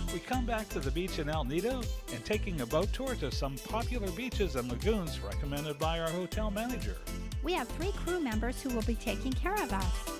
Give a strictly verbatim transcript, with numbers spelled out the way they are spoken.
We come back to the beach in El Nido and taking a boat tour to some popular beaches and lagoons recommended by our hotel manager. We have three crew members who will be taking care of us.